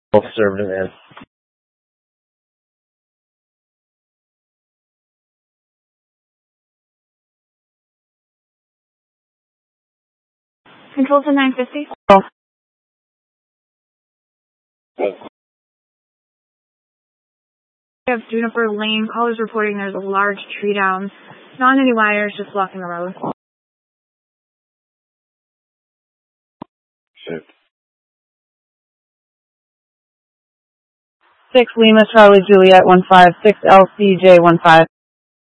Served him in. Control to 950. We have Juniper Lane. Callers reporting there's a large tree down. Not any wires, just blocking the road. Shit. 6 Lima Charlie Juliet 156 LCJ 15.